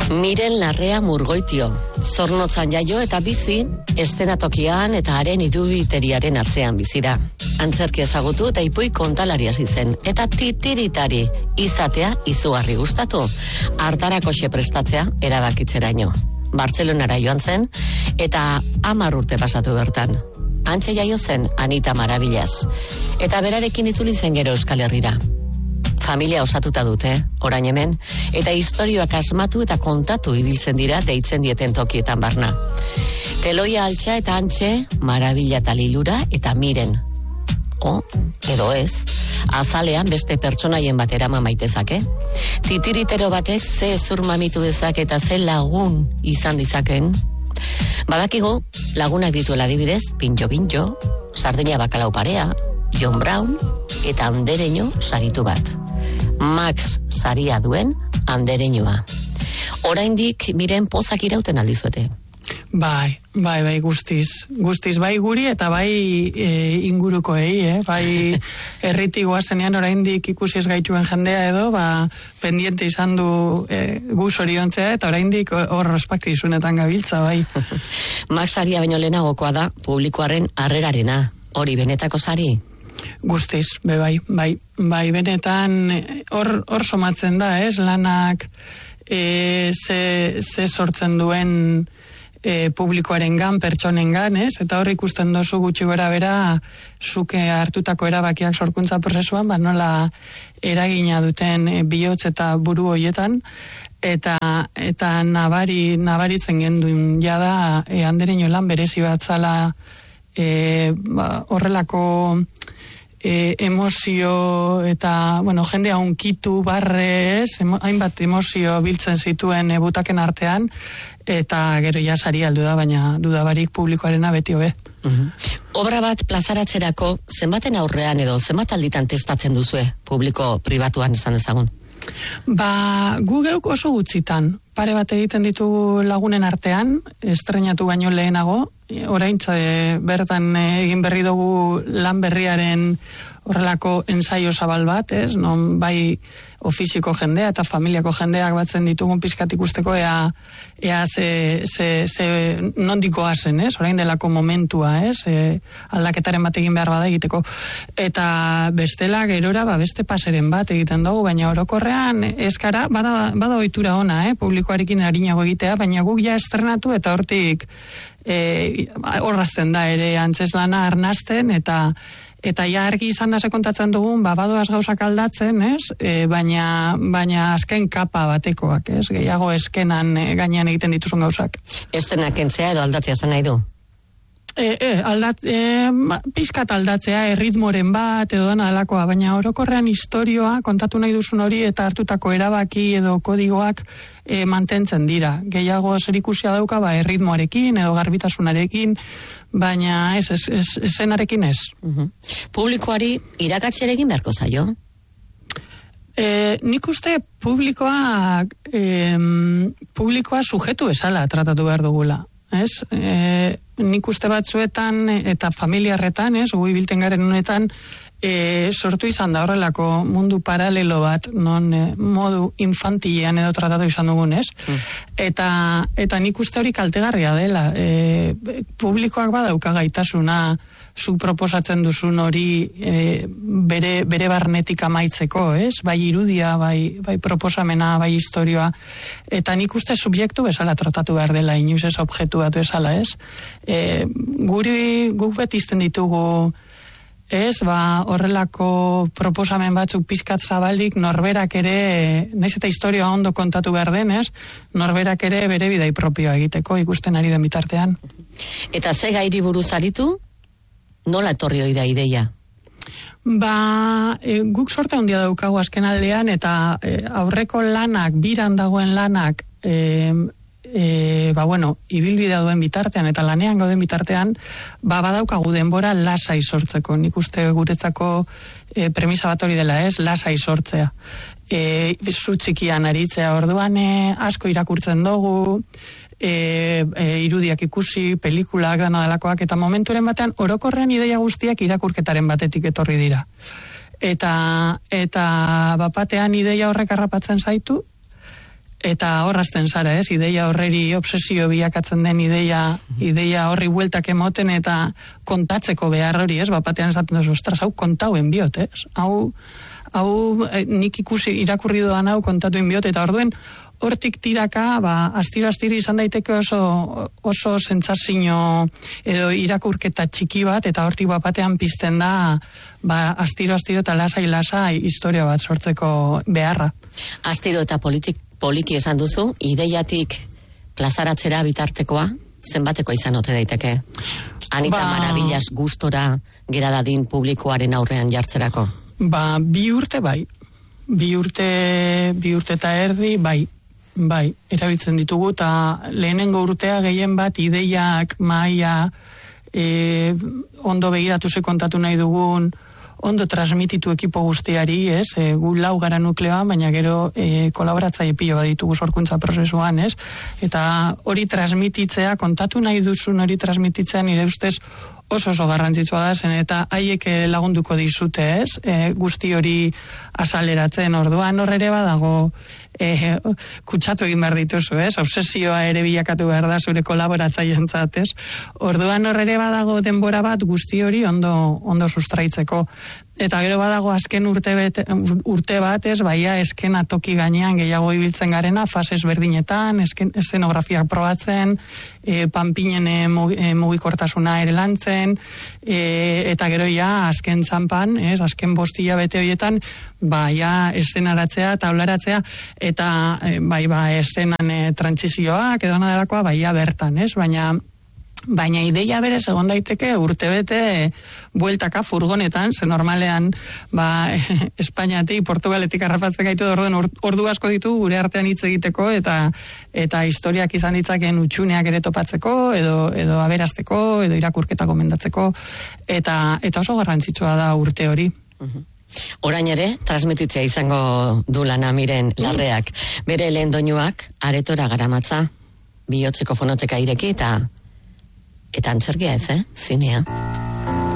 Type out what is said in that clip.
Miren Larrea Murgoitio, Zornotzan jaio eta bizi, eszenatokian eta haren iruditeriaren atzean bizira. Antzerki ezagutu eta ipuin kontalari hasi zen, eta titiritari izatea izugarri gustatu, hartarako prestatzea erabakitzeraino. Bartzelonara joan zen, eta 10 urte pasatu bertan. Hantxe jaio zen Anita Maravillas, eta berarekin itzuli zen gero Euskal Herrira. Familia osatuta dute, orain hemen, eta istorioak asmatu eta kontatu ibiltzen dira deitzen dieten tokietan barna. Teloia altxa eta antxe, Maravilla eta Lilura eta Miren. Edo ez, azalean beste pertsonaien bat eraman maitezake. Titiritero batek ze zur mamitu dezake eta ze lagun izan dizaken. Badakigu, lagunak dituela adibidez, Pinjo, Sardina Bakalau Parea, John Brown eta Andereño saritu bat. Max saria duen Andereñoa. Oraindik Miren pozak irauten aldizuete. Bai, guztiz bai guri eta bai ingurukoei, bai herritik goazenean oraindik ikusi ez gaituen jendea edo, pendiente izan du gu zoriontzea eta oraindik hor ospaktizunetan gabiltza, bai. Max saria baino lehenagokoa da publikoaren harrerarena, hori benetako sari? Guztiz, bai, benetan hor somatzen da, lanak ze sortzen duen publikoarengan, pertsonengan, eta hor ikusten dozu gutxi gora bera zuke hartutako erabakiak sorkuntza prozesuan, nola eragina duten bihotz eta buru hoietan, eta nabaritzen genduen jada Andereño lan berezi bat zala horrelako emozio eta, jendea unkitu barrez, hainbat emozio biltzen zituen butaken artean, eta gero ja sari aldu da, baina dudabarik publikoarena beti hobe. Obra bat plazaratzerako zenbaten aurrean edo zenbat alditan testatzen duzue publiko pribatuan esan ezagun? Gu geuk oso gutxitan, pare bat egiten ditugu lagunen artean, estrenatu baino lehenago, oraintza bertan egin berri dugu lan berriaren horrelako ensaio zabal bat, non bai ofiziko jendea eta familiako jendeak batzen ditugun pizkat ikusteko ea nondikoa zen, orain delako momentua, aldaketaren bat egin behar bada egiteko. Eta bestela gerora beste paseren bat egiten dugu, baina orokorrean eskara bada ohitura ona, publikoarekin arinago egitea, baina guk ja estrenatu eta hortik horrazten da ere antzeslana arnasten eta ja argi izan da kontatzen dugun, badoaz gauzak aldatzen, baina azken kapa batekoak, gehiago eskenan gainean egiten dituzun gauzak. Estenak kentzea edo aldatzea zen nahi du? Pizkat aldatzea, erritmoren bat edo dena alakoa, baina orokorrean historioa kontatu nahi duzun hori eta hartutako erabaki edo kodigoak mantentzen dira. Gehiago zerikusia dauka erritmoarekin edo garbitasunarekin, baina esenarekin ez. Publikoari irakatsi egin beharko zaio? Nik uste publikoa sujetu bezala tratatu behar dugula. Nik uste batzuetan eta familiarretan, gu ibilten garen honetan, sortu izan da horrelako mundu paralelo bat, non modu infantilean edo tratatu izan dugun, Eta nik uste hori kaltegarria dela. Publikoak badauka gaitasuna zuk proposatzen duzun hori bere barnetik amaitzeko, bai irudia, bai proposamena, bai historioa, eta nik uste subjektu bezala tratatu behar dela, inoiz ez objektu bat bezala, guk beti izten ditugu horrelako proposamen batzuk pizkat zabalik, norberak ere, naiz eta historioa ondo kontatu behar den, norberak ere bere bidai propioa egiteko ikusten ari den bitartean. Eta ze gairi buruz aritu? Nola etorri hori da ideia? Guk sorte handia daukagu azken aldean, eta aurreko lanak, biran dagoen lanak, ibilbidea duen bitartean eta lanean gauden bitartean, badaukagu denbora lasai sortzeko. Nik uste guretzako premisa bat hori dela, lasai sortzea. Zu txikian aritzea, orduan asko irakurtzen dugu, irudiak ikusi, pelikulak, dana delakoak, eta momenturen batean orokorrean ideia guztiak irakurketaren batetik etorri dira. Eta bapatean ideia horrek harrapatzen zaitu, Eta horrazten zara, ideia horreri obsesio bilakatzen den ideia horri bueltak emoten eta kontatzeko behar hori, batean esaten duzu, ostras, hau kontauen biot, hau nik irakurri doan hau kontatu inbiot, eta orduen hortik tiraka, astiro izan daiteke oso sentsazio edo irakurketa txiki bat, eta hortik batean pizten da, astiro eta lasai historia bat sortzeko beharra. Astiro eta poliki esan duzu, ideiatik plazaratzera bitartekoa, zenbateko izan ote daiteke? Anita Maravillas gustora gera dadin publikoaren aurrean jartzerako? 2 urte bai. 2 urte eta erdi bai, erabiltzen ditugu, eta lehenengo urtea gehien bat ideiak, maia, ondo begiratu ze kontatu nahi dugun, ondo transmititu ekipo guztiari, gu 4 gara nukleoan, baina gero kolaboratzaile pilo bat ditugu sorkuntza prozesuan, eta hori transmititzea, kontatu nahi duzun hori transmititzea, nire ustez oso garrantzitsua da zen, eta haiek lagunduko dizute, guzti hori azaleratzen. Orduan horre badago kutsatu egin behar dituzu, obsesioa ere bilakatu behar da zure kolaboratzailentzat, Orduan horre badago denbora bat guzti hori ondo sustraitzeko. Eta gero badago azken urte bat, baia eskena toki gainean gehiago ibiltzen garena, fasez berdinetan, eszenografiak probatzen, panpinen mugikortasuna ere lantzen, eta gero azken zanpan, azken 5 hilabete horietan, eszenaratzea, taularatzea, eta eszenan trantsizioak edo nadelakoa, bertan, baina ideia berez egon daiteke urtebete bueltaka furgonetan, ze normalean Espainiatik, Portugaletik harrapatzen gaitu, ordu asko ditu gure artean hitz egiteko, eta historiak izan ditzaken utxuneak ere topatzeko, edo aberazteko, edo irakurketa gomendatzeko, eta oso garrantzitsua da urte hori. Orain ere, transmititzea izango du lana Miren Larreak. Bere lehen doinuak aretora garamatza, bihotzeko fonoteka ireki, eta antzerkia zinea.